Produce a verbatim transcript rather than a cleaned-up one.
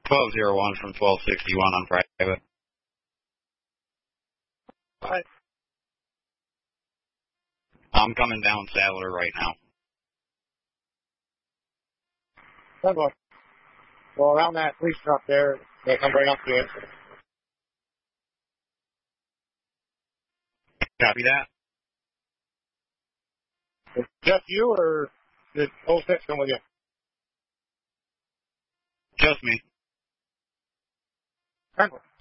twelve oh one from twelve sixty-one on private. Right. I'm coming down Sadler right now. Ten bucks. Well, around that police truck there, they come right up to you. Copy that. Is it just you, or did oh six come with you? Just me. Ten bucks.